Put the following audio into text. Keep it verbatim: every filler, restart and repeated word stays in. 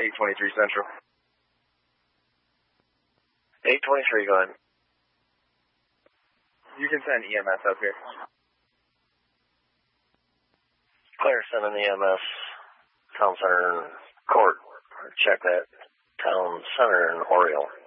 eight twenty-three Central. eight twenty-three, go ahead. You can send E M S up here. Clear, send an E M S. Town Center and Court. Check that. Town Center and Oriole.